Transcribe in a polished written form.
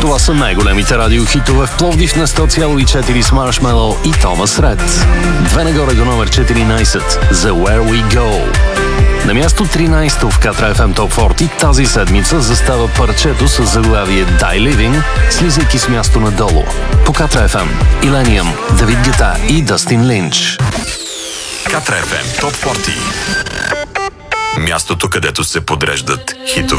Това са най-големите радиохитове в Пловдив на 100,4 с Маршмеллоу и Томас Ред. Две нагоре до номер 14 за Where We Go. На място 13 в Катра FM Top 40 тази седмица застава парчето с заглавие Die Living, слизайки с място надолу. По Катра FM Illenium, Давид Гета и Дъстин Линч. Катра FM Top 40. Мястото, където се подреждат хитове.